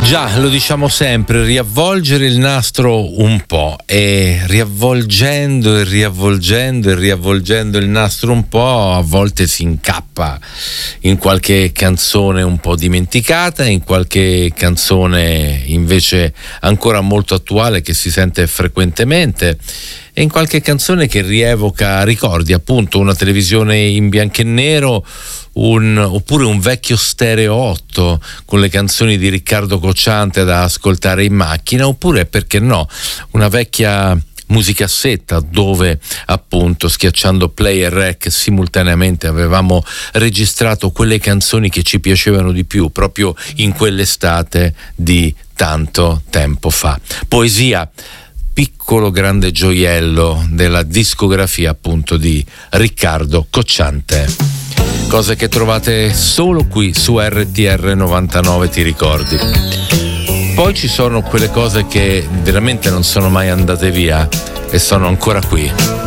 Già, lo diciamo sempre, riavvolgere il nastro un po', e riavvolgendo il nastro un po', a volte si incappa in qualche canzone un po' dimenticata, in qualche canzone invece ancora molto attuale che si sente frequentemente, e in qualche canzone che rievoca ricordi, appunto una televisione in bianco e nero, oppure un vecchio stereo 8 con le canzoni di Riccardo Cocciante da ascoltare in macchina, oppure, perché no, una vecchia musicassetta dove appunto schiacciando play e rec simultaneamente avevamo registrato quelle canzoni che ci piacevano di più proprio in quell'estate di tanto tempo fa. Poesia, piccolo grande gioiello della discografia appunto di Riccardo Cocciante. Cose che trovate solo qui su RTR 99, ti ricordi? Poi ci sono quelle cose che veramente non sono mai andate via e sono ancora qui.